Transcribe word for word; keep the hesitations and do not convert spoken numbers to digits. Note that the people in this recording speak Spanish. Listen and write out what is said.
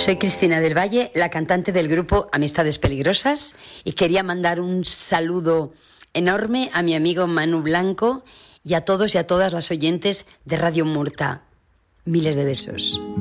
Soy Cristina del Valle, la cantante del grupo Amistades Peligrosas, y quería mandar un saludo enorme a mi amigo Manu Blanco y a todos y a todas las oyentes de Radio Murta. Miles de besos.